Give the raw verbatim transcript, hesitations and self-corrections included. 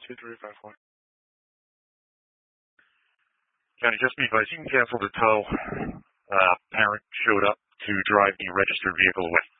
two three five four. County, just be advised, you can cancel the tow. Uh, parent showed up to drive the registered vehicle away.